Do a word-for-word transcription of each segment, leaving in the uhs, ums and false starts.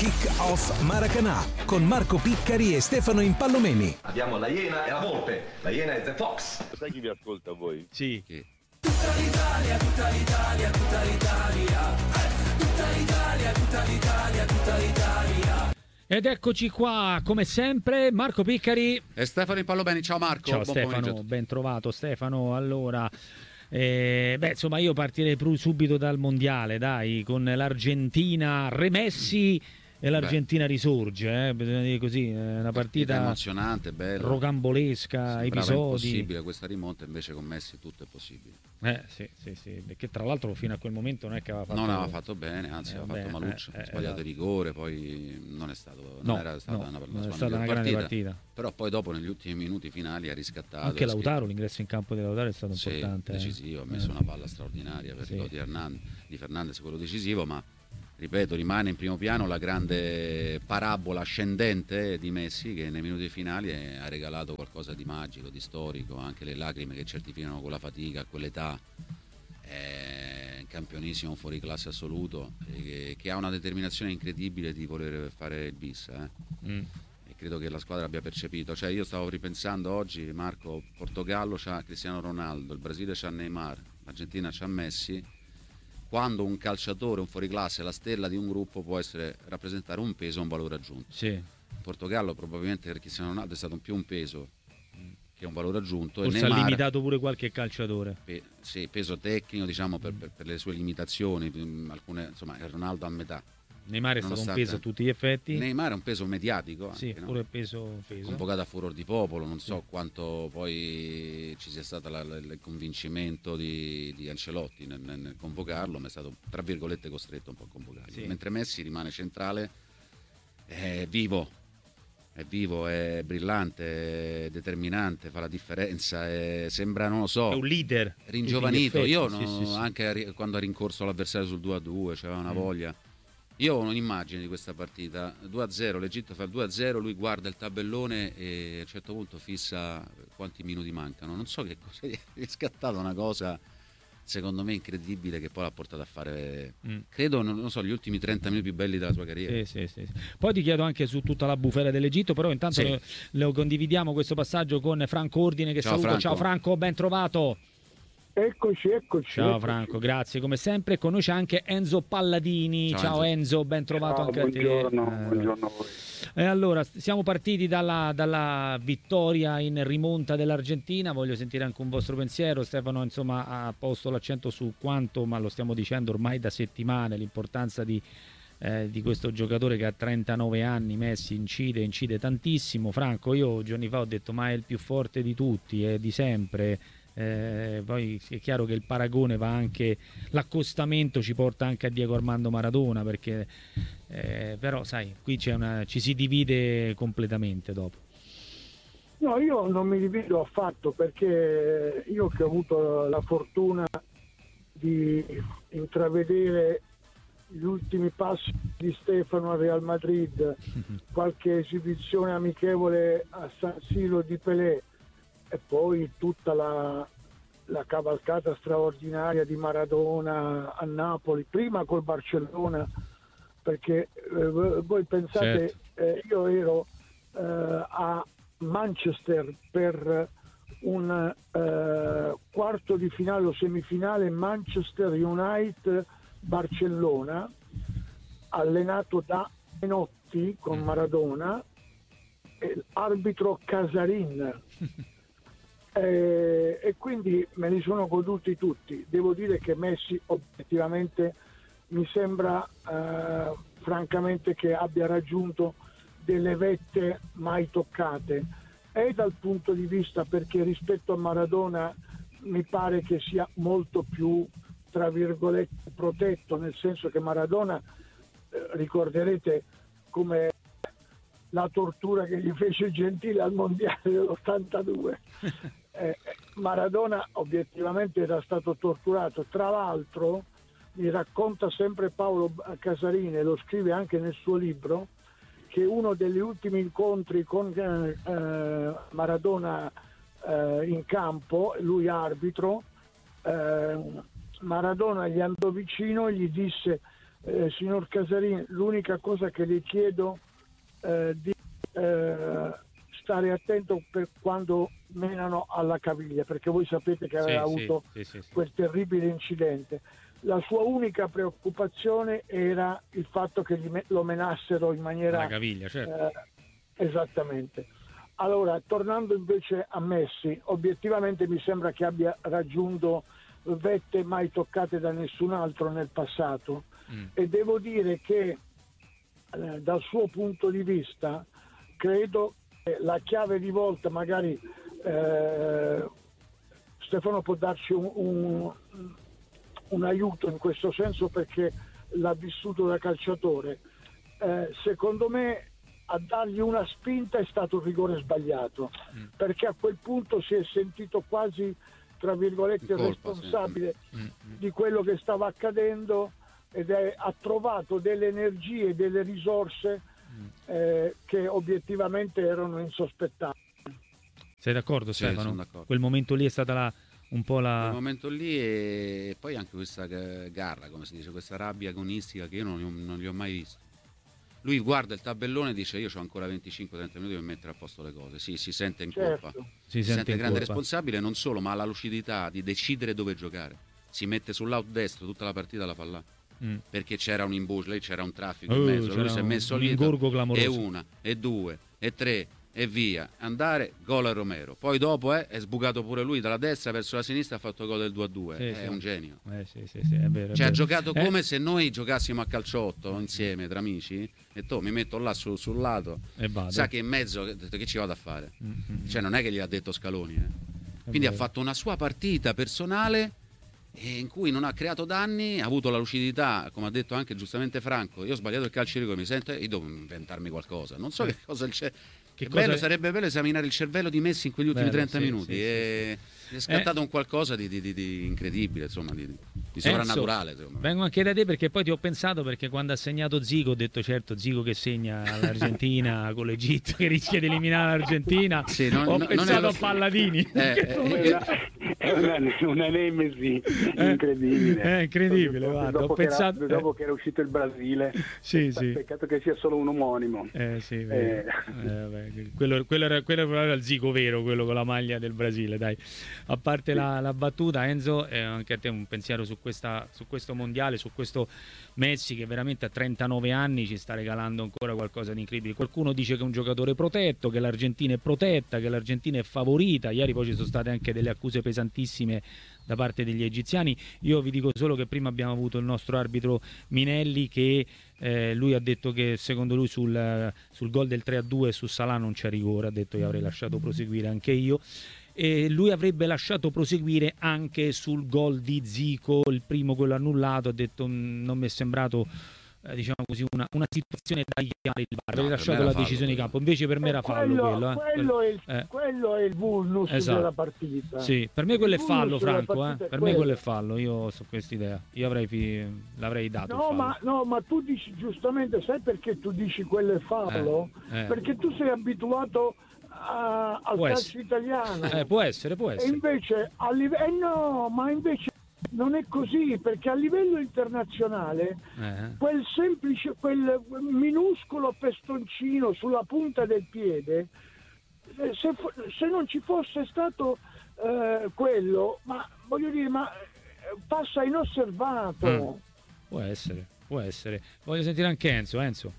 Kick Off Maracanã con Marco Piccari e Stefano Impallomeni. Abbiamo la Iena e la Volpe. La Iena è The Fox. Sai chi vi ascolta voi? Sì. Chi? Tutta l'Italia, tutta l'Italia, tutta l'Italia. Eh, tutta l'Italia, tutta l'Italia, tutta l'Italia. Ed eccoci qua, come sempre, Marco Piccari e Stefano Impallomeni. Ciao Marco. Ciao buon Stefano, ben trovato Stefano. Allora, eh, beh, insomma, io partirei subito dal mondiale, dai, con l'Argentina remessi e l'Argentina beh. risorge, eh, bisogna dire così, è una partita, partita emozionante, bella, rocambolesca, episodi. Impossibile questa rimonta, invece con Messi tutto è possibile. Eh sì, sì, sì, perché tra l'altro fino a quel momento non è che aveva fatto non aveva fatto bene, anzi eh, aveva fatto maluccio, eh, sbagliato il eh, rigore, poi non è stato no, non era stata no, una, una, non è stata una, una grande partita. partita. Però poi dopo negli ultimi minuti finali ha riscattato. Anche Lautaro, l'ingresso in campo di Lautaro è stato sì, importante. decisivo, eh. ha messo una palla straordinaria per sì. il gol di, Hernandez, di Fernandez, quello decisivo, ma ripeto, rimane in primo piano la grande parabola ascendente di Messi, che nei minuti finali ha regalato qualcosa di magico, di storico, anche le lacrime che certificano con la fatica a quell'età. È campionissimo, fuori classe assoluto, che, che ha una determinazione incredibile di voler fare il bis, eh. mm. e credo che la squadra abbia percepito. Cioè, io stavo ripensando oggi, Marco, Portogallo c'ha Cristiano Ronaldo, il Brasile c'ha Neymar, l'Argentina c'ha Messi. Quando un calciatore, un fuoriclasse, la stella di un gruppo, può essere rappresentare un peso e un valore aggiunto. Sì. Il Portogallo probabilmente per Cristiano Ronaldo è stato un più un peso che un valore aggiunto. Forse e Neymar, ha limitato pure qualche calciatore. Pe- sì, peso tecnico, diciamo, per, per, per le sue limitazioni, alcune, insomma, il Ronaldo a metà. Neymar è stato un peso a tutti gli effetti. Neymar è un peso mediatico anche, sì, no? pure peso, peso. Convocato a furor di popolo, non so sì. quanto poi ci sia stato la, la, il convincimento di, di Ancelotti nel, nel convocarlo, ma è stato tra virgolette costretto un po' a convocarlo. Sì. Mentre Messi rimane centrale, è vivo, è vivo, è brillante, è determinante, fa la differenza, è, sembra, non lo so, è un leader, ringiovanito. Io no, sì, sì, sì. anche quando ha rincorso l'avversario sul due a due, c'aveva una mm. voglia. Io ho un'immagine di questa partita, due a zero, l'Egitto fa il due a zero, lui guarda il tabellone e a un certo punto fissa quanti minuti mancano. Non so che cosa, è scattata una cosa secondo me incredibile che poi l'ha portato a fare, mm. credo, non, non so, gli ultimi trenta minuti più belli della sua carriera. Sì, sì, sì. Poi ti chiedo anche su tutta la bufera dell'Egitto, però intanto sì. lo, lo condividiamo questo passaggio con Franco Ordine che Ciao, saluto. Franco. Ciao Franco, ben trovato. Eccoci, eccoci. Ciao eccoci. Franco, grazie come sempre. Con noi c'è anche Enzo Palladini. Ciao, Ciao Enzo. Enzo, ben trovato Ciao, anche buongiorno, a te. Buongiorno a voi. E allora, siamo partiti dalla, dalla vittoria in rimonta dell'Argentina. Voglio sentire anche un vostro pensiero. Stefano, insomma, ha posto l'accento su quanto, ma lo stiamo dicendo ormai da settimane, l'importanza di, eh, di questo giocatore che ha trentanove anni. Messi incide, incide tantissimo. Franco, io giorni fa ho detto, ma è il più forte di tutti, è di sempre. Eh, poi è chiaro che il paragone va anche, l'accostamento ci porta anche a Diego Armando Maradona, perché eh, però sai, qui c'è una, ci si divide completamente dopo. No, io non mi divido affatto, perché io che ho avuto la fortuna di intravedere gli ultimi passi di Stefano al Real Madrid, qualche esibizione amichevole a San Siro di Pelé, e poi tutta la, la cavalcata straordinaria di Maradona a Napoli, prima col Barcellona, perché eh, voi pensate, certo. eh, io ero eh, a Manchester per un eh, quarto di finale o semifinale Manchester United-Barcellona, allenato da Menotti con Maradona e arbitro Casarin. Eh, e quindi me li sono goduti tutti. Devo dire che Messi obiettivamente mi sembra eh, francamente che abbia raggiunto delle vette mai toccate, e dal punto di vista, perché rispetto a Maradona mi pare che sia molto più, tra virgolette, protetto, nel senso che Maradona, eh, ricorderete come la tortura che gli fece Gentile al mondiale dell'ottantadue. Eh, Maradona obiettivamente era stato torturato. Tra l'altro mi racconta sempre Paolo Casarin, e lo scrive anche nel suo libro, che uno degli ultimi incontri con eh, Maradona eh, in campo, lui arbitro, eh, Maradona gli andò vicino e gli disse: eh, signor Casarin, l'unica cosa che le chiedo eh, di eh, stare attento per quando menano alla caviglia, perché voi sapete che aveva sì, avuto sì, sì, sì. quel terribile incidente. La sua unica preoccupazione era il fatto che gli me- lo menassero in maniera... Alla caviglia, certo. Eh, esattamente. Allora, tornando invece a Messi, obiettivamente mi sembra che abbia raggiunto vette mai toccate da nessun altro nel passato mm. e devo dire che eh, dal suo punto di vista credo che la chiave di volta, magari eh, Stefano può darci un, un, un aiuto in questo senso perché l'ha vissuto da calciatore, eh, secondo me a dargli una spinta è stato un rigore sbagliato mm. perché a quel punto si è sentito quasi tra virgolette colpa, responsabile sì. mm. di quello che stava accadendo ed è, ha trovato delle energie, delle risorse mm. eh, che obiettivamente erano insospettabili. Sei d'accordo, sì, Stefano? Sono d'accordo. Quel momento lì è stata la, un po' la... Quel momento lì e poi anche questa garra, come si dice, questa rabbia agonistica che io non, non li ho mai visto. Lui guarda il tabellone e dice io ho ancora venticinque trenta minuti per mettere a posto le cose. Sì, si sente in colpa, certo. si, si sente, sente grande colpa. responsabile, non solo, ma ha la lucidità di decidere dove giocare. Si mette sull'out destro tutta la partita la fa là. Mm. Perché c'era un imbush, lì c'era un traffico uh, in mezzo, lui si è messo lì e una, e due, e tre, e via, andare, gol a Romero. Poi dopo eh, è sbucato pure lui dalla destra verso la sinistra, ha fatto gol del due a due. Sì, è sì. un genio. Eh, sì, sì, sì, è vero, è cioè vero. ha giocato come eh? se noi giocassimo a calciotto insieme tra amici e tu mi metto là sul, sul lato e vado. Sa che in mezzo che, che ci vado a fare? Mm-hmm. Cioè non è che gli ha detto Scaloni eh. Quindi ha fatto una sua partita personale in cui non ha creato danni, ha avuto la lucidità, come ha detto anche giustamente Franco. Io ho sbagliato il calcio di rigore, mi sento, io devo inventarmi qualcosa, non so eh. che cosa c'è. Che bello, è... sarebbe bello esaminare il cervello di Messi in quegli ultimi bello, trenta sì, minuti. Sì, e... sì, sì. È scattato eh. un qualcosa di, di, di, di incredibile, insomma, di, di sovrannaturale. Enzo, vengo anche da te perché poi ti ho pensato, perché quando ha segnato Zico ho detto certo Zico che segna l'Argentina con l'Egitto che rischia di eliminare l'Argentina. Sì, non, ho non, pensato non a Palladini. Eh, eh, è una, una nemesi incredibile. È incredibile, guarda. Dopo, ho che pensato... era, dopo che era uscito il Brasile, sì, sì. peccato che sia solo un omonimo. Eh, sì, eh. Eh, vabbè. Quello, quello, era, quello era il Zico vero, quello con la maglia del Brasile, dai. A parte la, la battuta, Enzo, eh, anche a te un pensiero su, questa, su questo mondiale, su questo Messi che veramente a trentanove anni ci sta regalando ancora qualcosa di incredibile. Qualcuno dice che è un giocatore protetto, che l'Argentina è protetta, che l'Argentina è favorita. Ieri poi ci sono state anche delle accuse pesantissime da parte degli egiziani. Io vi dico solo che prima abbiamo avuto il nostro arbitro Minelli che eh, lui ha detto che secondo lui sul, sul gol del tre a due su Salah non c'è rigore, ha detto io avrei lasciato proseguire anche io, e lui avrebbe lasciato proseguire anche sul gol di Zico, il primo quello annullato, ha detto non mi è sembrato eh, diciamo così una, una situazione da chiamare il V A R, no, avrei lasciato la decisione di campo, invece per me era fallo quello, quello, eh. quello, è il, eh. quello è il vulnus esatto. della partita. Sì, per me quello è fallo, Franco, eh. per quello. me quello è fallo, io so questa idea, io avrei fi... l'avrei dato no ma, no ma tu dici giustamente, sai perché tu dici quello è fallo? Eh. Eh. Perché tu sei abituato a, al può calcio essere. italiano, eh, può essere, può essere. E invece a livello, eh no, ma invece non è così, perché a livello internazionale eh. quel semplice, quel minuscolo pestoncino sulla punta del piede, se, se non ci fosse stato eh, quello, ma voglio dire, ma passa inosservato. Mm. Può essere, può essere. Voglio sentire anche Enzo, Enzo.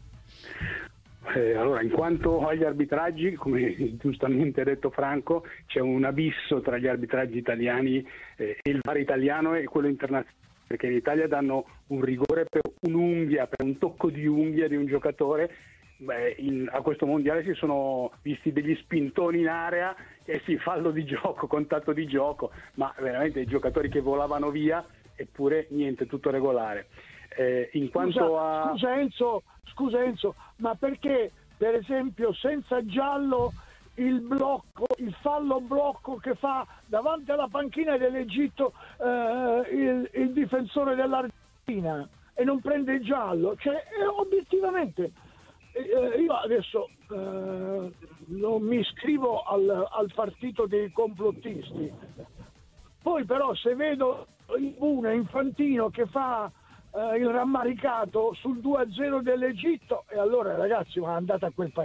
Eh, allora, in quanto agli arbitraggi, come giustamente ha detto Franco, c'è un abisso tra gli arbitraggi italiani eh, e il V A R italiano e quello internazionale, perché in Italia danno un rigore per un'unghia, per un tocco di unghia di un giocatore. Beh, in, a questo mondiale si sono visti degli spintoni in area e si fallo di gioco, contatto di gioco, ma veramente i giocatori che volavano via, eppure niente, tutto regolare. Eh, in quanto scusa, a... scusa Enzo, scusa Enzo, ma perché per esempio senza giallo il blocco, il fallo blocco che fa davanti alla panchina dell'Egitto eh, il, il difensore dell'Argentina e non prende il giallo? Cioè eh, obiettivamente eh, io adesso eh, non mi iscrivo al, al partito dei complottisti, poi però se vedo una Infantino che fa eh, il rammaricato sul due a zero dell'Egitto, e allora ragazzi, ma andate a quel paese.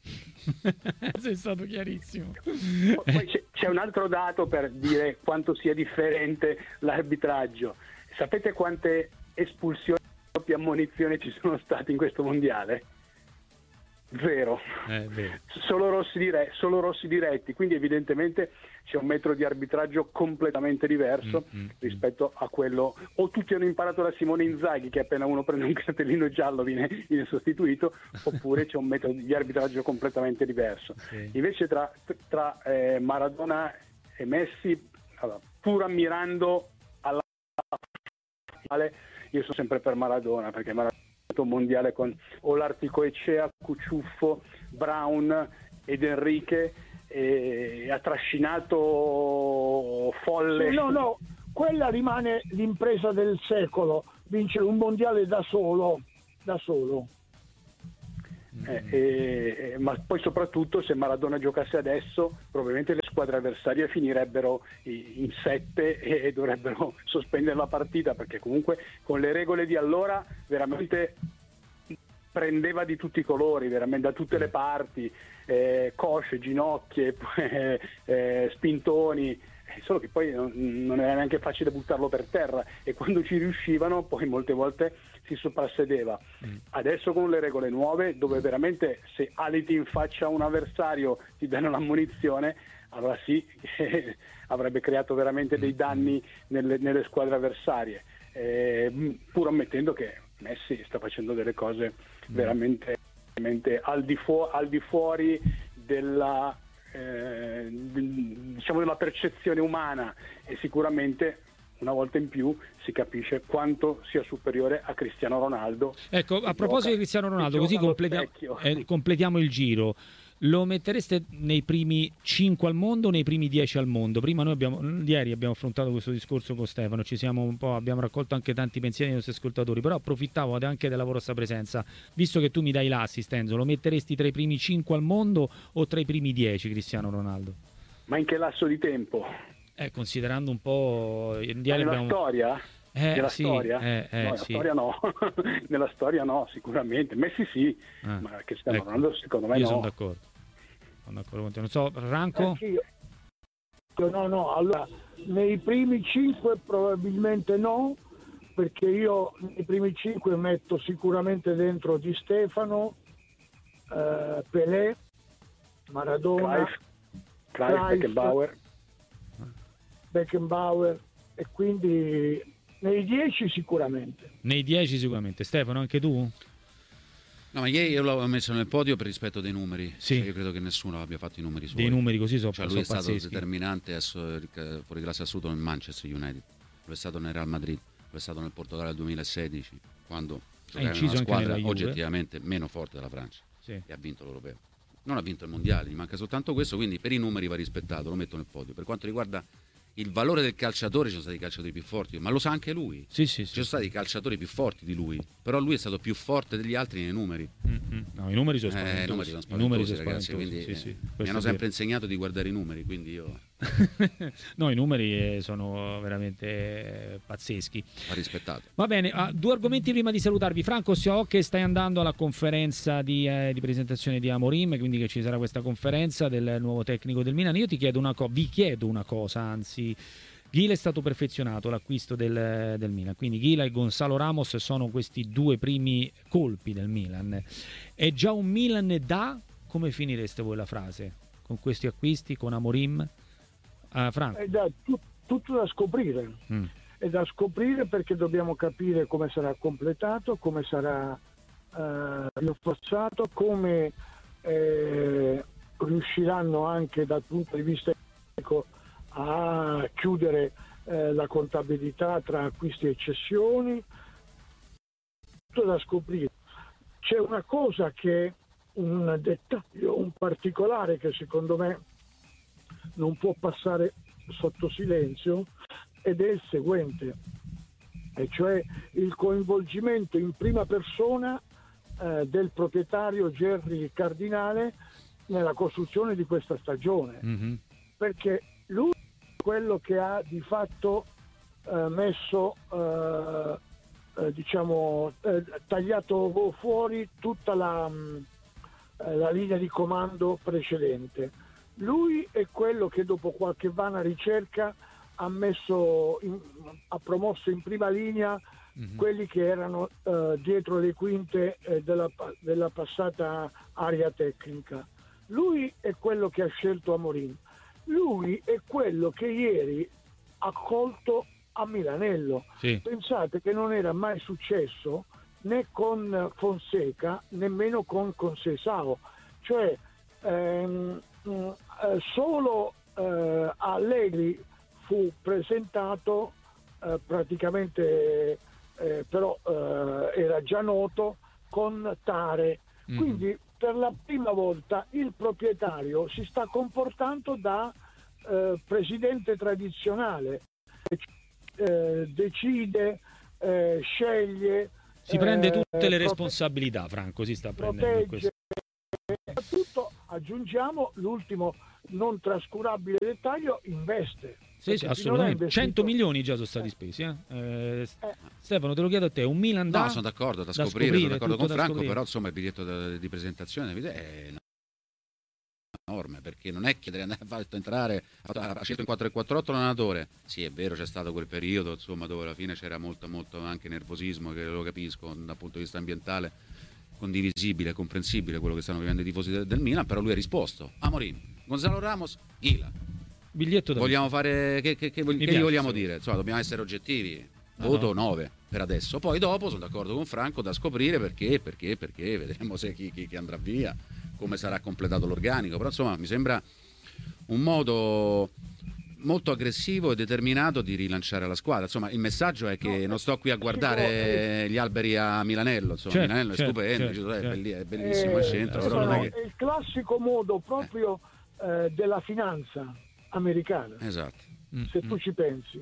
Sei stato chiarissimo. Poi c'è, c'è un altro dato per dire quanto sia differente l'arbitraggio. Sapete quante espulsioni e doppie ammonizioni ci sono state in questo mondiale? Zero. Eh, solo, rossi dire- solo rossi diretti, quindi evidentemente c'è un metodo di arbitraggio completamente diverso mm-hmm. rispetto a quello, o tutti hanno imparato da Simone Inzaghi che appena uno prende un cartellino giallo viene, viene sostituito, oppure c'è un metodo di arbitraggio completamente diverso. Sì. Invece tra, tra eh, Maradona e Messi, allora, pur ammirando alla finale, io sono sempre per Maradona, perché Maradona un mondiale con Olarticoechea, Cuciuffo, Brown ed Enrique, e ha trascinato folle. No, no, quella rimane l'impresa del secolo, vincere un mondiale da solo, da solo. Eh, eh, ma poi soprattutto se Maradona giocasse adesso probabilmente le squadre avversarie finirebbero in sette e dovrebbero sospendere la partita, perché comunque con le regole di allora veramente prendeva di tutti i colori, veramente da tutte le parti, eh, cosce, ginocchia, eh, eh, spintoni, solo che poi non, non era neanche facile buttarlo per terra, e quando ci riuscivano poi molte volte si soprassedeva. Mm. Adesso con le regole nuove, dove veramente se aliti in faccia a un avversario ti danno l'ammonizione, allora sì, eh, avrebbe creato veramente dei danni nelle, nelle squadre avversarie, eh, pur ammettendo che Messi sta facendo delle cose veramente, veramente al, di fu- al di fuori della eh, diciamo della percezione umana, e sicuramente una volta in più si capisce quanto sia superiore a Cristiano Ronaldo. Ecco, a proposito di Cristiano Ronaldo, così completiamo, eh, completiamo il giro. Lo mettereste nei primi cinque al mondo o nei primi dieci al mondo? Prima noi abbiamo, ieri abbiamo affrontato questo discorso con Stefano, ci siamo un po', abbiamo raccolto anche tanti pensieri dei nostri ascoltatori, però approfittavo anche della vostra presenza, visto che tu mi dai l'assist, Enzo, lo metteresti tra i primi cinque al mondo o tra i primi dieci Cristiano Ronaldo? Ma in che lasso di tempo? Eh, considerando un po'... Ieri nella abbiamo... storia? Eh, nella sì, storia? Eh, eh, no, nella sì. storia no, nella storia no, sicuramente. Messi sì, ah, ma Cristiano ecco. Ronaldo secondo me Io no. sono d'accordo. Sono d'accordo con te. Non so, Ranco? Anch'io. No, no, allora nei primi cinque probabilmente no, perché io nei primi cinque metto sicuramente dentro Di Stefano, eh, Pelé, Maradona, Cruyff, Cruyff, Beckenbauer. Beckenbauer, e quindi nei dieci sicuramente. Nei dieci sicuramente. Stefano, anche tu? No, ma ieri io l'ho messo nel podio per rispetto dei numeri. Sì. Cioè, io credo che nessuno abbia fatto i numeri suoi. Dei numeri così sono, cioè, lui sono è stato pazzeschi. determinante, adesso, fuori classe assoluto nel Manchester United, lo è stato nel Real Madrid, lo è stato nel Portogallo nel duemilasedici, quando giocava in una squadra oggettivamente meno forte della Francia, sì. E ha vinto l'Europeo. Non ha vinto il Mondiale, gli manca soltanto questo, quindi per i numeri va rispettato, lo metto nel podio. Per quanto riguarda il valore del calciatore, ci sono stati calciatori più forti, ma lo sa anche lui. Sì, sì, sì, ci sono sì. stati calciatori più forti di lui, però lui è stato più forte degli altri nei numeri. Mm-hmm. No, i numeri sono spaventosi. Eh, i numeri sono spaventosi, I numeri sono ragazzi, spaventosi, quindi sì, sì. eh, mi hanno sempre insegnato di guardare i numeri, quindi io... No, i numeri sono veramente pazzeschi. Va rispettato. Va bene, uh, due argomenti prima di salutarvi. Franco, so che stai andando alla conferenza di, eh, di presentazione di Amorim, quindi che ci sarà questa conferenza del nuovo tecnico del Milan. Io ti chiedo una cosa, vi chiedo una cosa, anzi... Gil è stato perfezionato, l'acquisto del, del Milan, quindi Gil e Gonzalo Ramos sono questi due primi colpi del Milan. È già un Milan da... Come finireste voi la frase? Con questi acquisti, con Amorim? Uh, Franco? È da, tu, tutto da scoprire, mm. è da scoprire perché dobbiamo capire come sarà completato, come sarà uh, rinforzato, come eh, riusciranno anche dal punto di vista economico a chiudere eh, la contabilità tra acquisti e cessioni, tutto da scoprire. C'è una cosa che, un dettaglio, un particolare che secondo me non può passare sotto silenzio, ed è il seguente, e cioè il coinvolgimento in prima persona eh, del proprietario Gerry Cardinale nella costruzione di questa stagione, mm-hmm. perché lui quello che ha di fatto eh, messo eh, eh, diciamo eh, tagliato fuori tutta la, mh, la linea di comando precedente. Lui è quello che dopo qualche vana ricerca ha messo in, ha promosso in prima linea mm-hmm. quelli che erano eh, dietro le quinte eh, della, della passata area tecnica. Lui è quello che ha scelto Amorim. Lui è quello che ieri ha colto a Milanello. Sì. Pensate che non era mai successo né con Fonseca nemmeno con Conceição, cioè ehm, mh, solo eh, Allegri fu presentato eh, praticamente eh, però eh, era già noto con Tare, mm. quindi per la prima volta il proprietario si sta comportando da eh, presidente tradizionale, eh, decide, eh, sceglie, si prende tutte eh, le responsabilità, Franco si sta prendendo in questo. Soprattutto aggiungiamo l'ultimo non trascurabile dettaglio, investe. Sì, sì, assolutamente. cento milioni già sono stati spesi. Eh? Eh, eh. Stefano, te lo chiedo a te, un Milan da... No, sono d'accordo, da, da scoprire, scoprire, sono d'accordo con Franco, scoprire. Però insomma il biglietto da, di presentazione è enorme, perché non è che deve andare a far entrare, ha scelto in quattro quattro otto l'allenatore. Sì, è vero, c'è stato quel periodo, insomma, dove alla fine c'era molto, molto anche nervosismo, che lo capisco dal punto di vista ambientale, condivisibile, comprensibile quello che stanno vivendo i tifosi del, del Milan, però lui ha risposto. Amorim, Gonzalo Ramos, Ghila. Biglietto da vogliamo fare che, che, che, che gli vogliamo dire? Insomma, dobbiamo essere oggettivi. Voto no. nove per adesso. Poi dopo sono d'accordo con Franco, da scoprire perché, perché, perché vedremo se chi, chi, chi andrà via, come sarà completato l'organico. Però insomma mi sembra un modo molto aggressivo e determinato di rilanciare la squadra. Insomma, il messaggio è che no, non sto qui a guardare gli alberi a Milanello, insomma, certo, Milanello certo, è stupendo, certo, certo. È bellissimo il eh, centro. Però non no, è, che... è il classico modo proprio eh. Eh, della finanza americana. Esatto. Se tu ci pensi.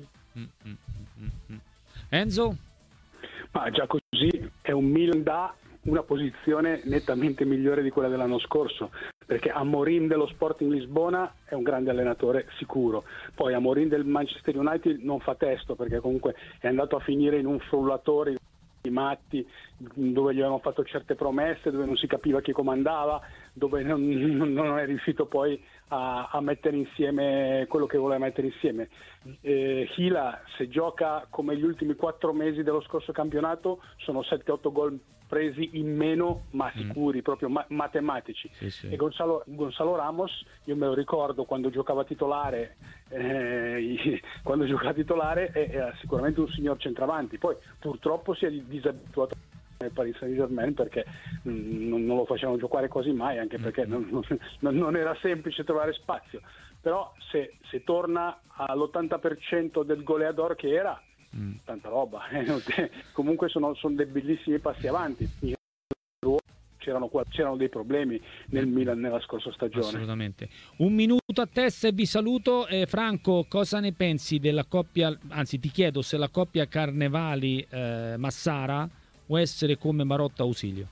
Enzo? Ma già così è un Milan da una posizione nettamente migliore di quella dell'anno scorso, perché Amorim dello Sporting Lisbona è un grande allenatore sicuro, poi Amorim del Manchester United non fa testo, perché comunque è andato a finire in un frullatore di matti, dove gli avevano fatto certe promesse, dove non si capiva chi comandava, dove non, non è riuscito poi a, a mettere insieme quello che voleva mettere insieme. eh, Hila, se gioca come gli ultimi quattro mesi dello scorso campionato, sono sette otto gol presi in meno, ma sicuri, mm. proprio ma- matematici. Sì, sì. E Gonzalo, Gonzalo Ramos, io me lo ricordo quando giocava titolare, eh, quando giocava titolare era sicuramente un signor centravanti, poi purtroppo si è disabituato al Paris Saint-Germain, perché mh, non, non lo facevano giocare quasi mai, anche perché non, non, non era semplice trovare spazio. Però se, se torna all'ottanta per cento del goleador che era, mm. tanta roba, eh. Comunque sono, sono dei bellissimi passi avanti. C'erano, c'erano dei problemi nel Milan nella scorsa stagione. Assolutamente. Un minuto a testa e vi saluto. eh, Franco, cosa ne pensi della coppia, anzi ti chiedo se la coppia Carnevali eh, Massara può essere come Marotta Ausilio?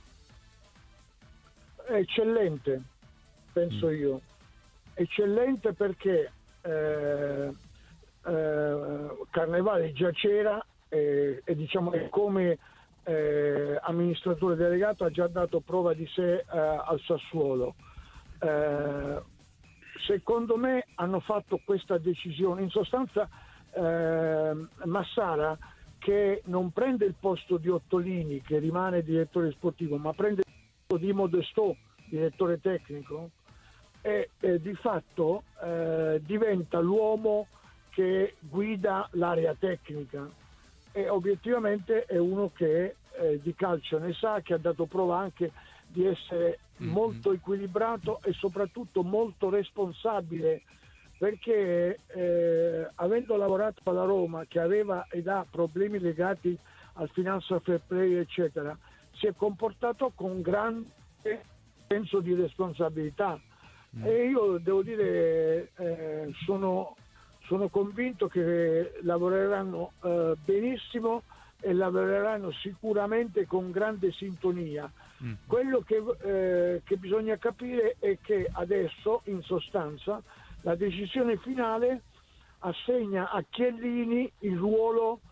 È eccellente, penso mm. io. Eccellente perché eh, eh, Carnevali già c'era e, e diciamo è come eh, amministratore delegato ha già dato prova di sé eh, al Sassuolo. Eh, secondo me hanno fatto questa decisione, in sostanza eh, Massara, che non prende il posto di Ottolini, che rimane direttore sportivo, ma prende il posto di Modestò, direttore tecnico, e, e di fatto eh, diventa l'uomo che guida l'area tecnica, e obiettivamente è uno che eh, di calcio ne sa, che ha dato prova anche di essere mm-hmm. molto equilibrato e soprattutto molto responsabile, perché eh, avendo lavorato alla Roma, che aveva ed ha problemi legati al financial fair play eccetera, si è comportato con grande senso di responsabilità. Mm. E io devo dire eh, sono, sono convinto che lavoreranno eh, benissimo e lavoreranno sicuramente con grande sintonia. Mm. Quello che, eh, che bisogna capire è che adesso, in sostanza, la decisione finale assegna a Chiellini il ruolo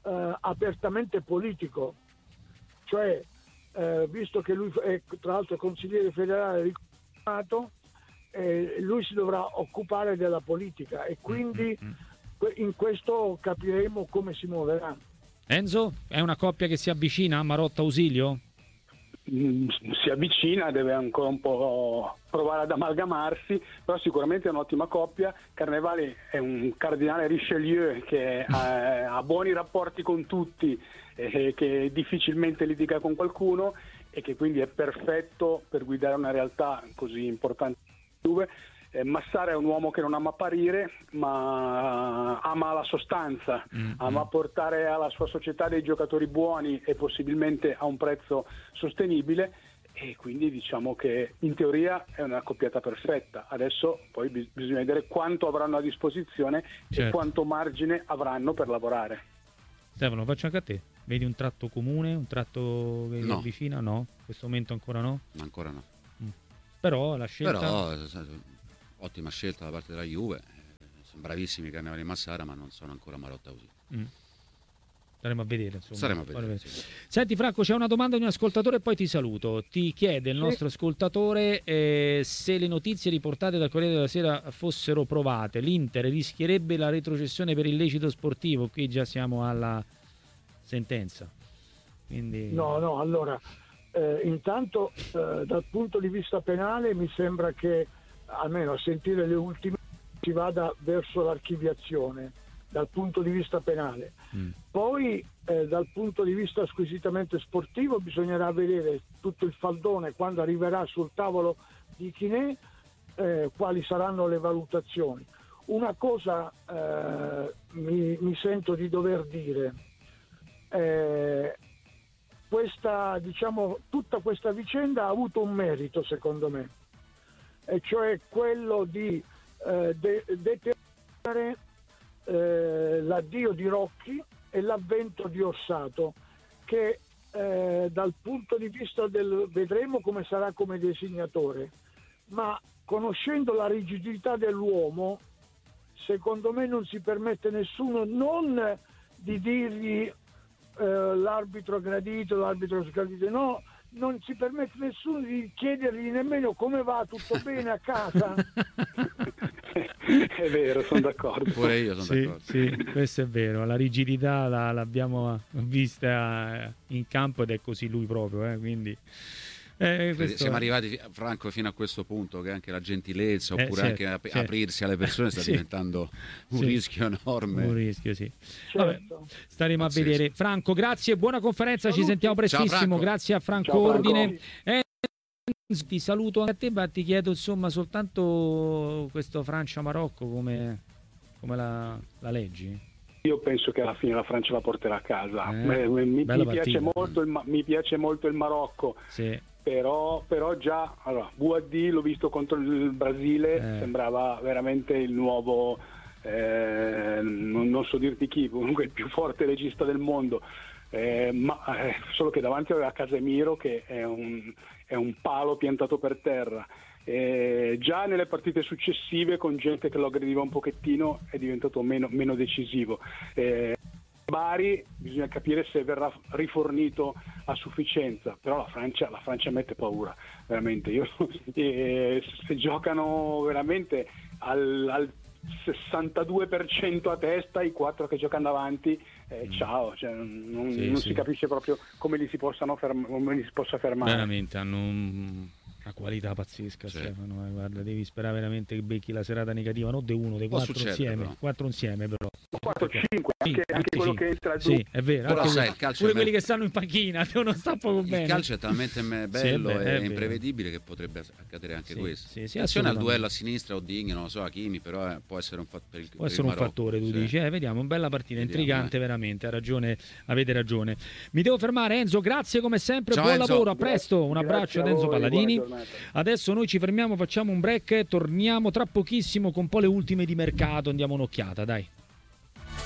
eh, apertamente politico, cioè eh, visto che lui è tra l'altro consigliere federale riconosciuto, eh, lui si dovrà occupare della politica e quindi in questo capiremo come si muoverà. Enzo, è una coppia che si avvicina, Marotta-Ausilio? Mm, si avvicina, deve ancora un po' provare ad amalgamarsi, però sicuramente è un'ottima coppia. Carnevali è un cardinale Richelieu che ha, ha buoni rapporti con tutti, eh, che difficilmente litiga con qualcuno e che quindi è perfetto per guidare una realtà così importante. Eh, Massara è un uomo che non ama apparire, ma ama la sostanza, mm-hmm. ama portare alla sua società dei giocatori buoni e possibilmente a un prezzo sostenibile, e quindi diciamo che in teoria è una accoppiata perfetta. Adesso poi bis- bisogna vedere quanto avranno a disposizione, certo, e quanto margine avranno per lavorare. Stefano, faccio anche a te. Vedi un tratto comune, un tratto che no. avvicina? No? In questo momento ancora no? Ancora no. Mm. Però la scelta... Però, ottima scelta da parte della Juve, sono bravissimi Carnevali e Massara, ma non sono ancora Marotta-Ausilio. Mm. Staremo a vedere, insomma. Staremo a vedere, sì. Senti Franco, c'è una domanda di un ascoltatore e poi ti saluto. Ti chiede il Sì. nostro ascoltatore eh, se le notizie riportate dal Corriere della Sera fossero provate, l'Inter rischierebbe la retrocessione per illecito sportivo. Qui già siamo alla sentenza. Quindi... No, no, allora, eh, intanto eh, dal punto di vista penale mi sembra che, almeno a sentire le ultime, si vada verso l'archiviazione dal punto di vista penale. Mm. Poi eh, dal punto di vista squisitamente sportivo bisognerà vedere tutto il faldone quando arriverà sul tavolo di Chinè, eh, quali saranno le valutazioni. Una cosa eh, mi, mi sento di dover dire, eh, questa, diciamo, tutta questa vicenda ha avuto un merito secondo me, e cioè quello di eh, de- determinare eh, l'addio di Rocchi e l'avvento di Orsato, che eh, dal punto di vista del vedremo come sarà come designatore, ma conoscendo la rigidità dell'uomo, secondo me non si permette nessuno non di dirgli eh, l'arbitro gradito, l'arbitro sgradito, no, non si permette nessuno di chiedergli nemmeno come va, tutto bene a casa. È vero, sono d'accordo. Pure io sono sì, d'accordo. Sì, questo è vero. La rigidità la, l'abbiamo vista in campo ed è così lui proprio, eh, quindi... Eh, questo... Siamo arrivati, Franco, fino a questo punto che anche la gentilezza eh, oppure certo, anche ap- certo. aprirsi alle persone sta sì. diventando un sì. rischio enorme. Un rischio, sì. Certo. Vabbè, staremo Pazzesco. a vedere. Franco, grazie, buona conferenza, Saluti. ci sentiamo prestissimo. Ciao, Franco. Grazie a Franco Ciao, Franco. Ordine. Eh, ti saluto anche a te, ma ti chiedo insomma soltanto questo Francia-Marocco come, come la, la leggi? Io penso che alla fine la Francia la porterà a casa. Eh, mi, mi, bella mi, piace partita. molto il, mi piace molto il Marocco. Sì. Però, però già allora, V A D l'ho visto contro il Brasile, Eh. sembrava veramente il nuovo, eh, non, non so dirti chi, comunque il più forte regista del mondo, eh, ma eh, solo che davanti aveva Casemiro che è un, è un palo piantato per terra. Eh, già nelle partite successive con gente che lo aggrediva un pochettino è diventato meno, meno decisivo. Eh, Bari bisogna capire se verrà rifornito a sufficienza, però la Francia, la Francia mette paura veramente. Io, eh, se giocano veramente al, al sessantadue per cento a testa, i quattro che giocano davanti, eh, ciao, cioè, non, Sì, non sì. si capisce proprio come li si possano ferm- come li si possa fermare. Veramente hanno un- una qualità pazzesca, Sì. Stefano. eh, Guarda, devi sperare veramente che becchi la serata negativa, non de uno, dei Può quattro succedere, insieme. però. Quattro insieme, però. quattro cinque, Sì, anche, anche quello cinque. che entra al Sì, è vero. Però anche sai, quelli- il calcio pure è me- quelli che stanno in panchina devono stare poco bene. Il calcio è talmente me- Sì, bello è vero, è e vero. imprevedibile che potrebbe accadere anche Sì, questo. sì, sì, Attenzione al assolutamente. duello a sinistra o Digno, non lo so, Hakimi, però eh, può essere un fattore per il Può per essere il un Marocco, fattore, tu sì. dici, eh, vediamo, bella partita, Vediamo, intrigante eh. veramente, ha ragione, avete ragione. Mi devo fermare, Enzo, grazie come sempre, Ciao, buon Enzo. lavoro, a presto, un Grazie abbraccio a ad Enzo voi, Palladini. buona giornata. Adesso noi ci fermiamo, facciamo un break, torniamo tra pochissimo con poi le ultime di mercato, andiamo un'occhiata, dai.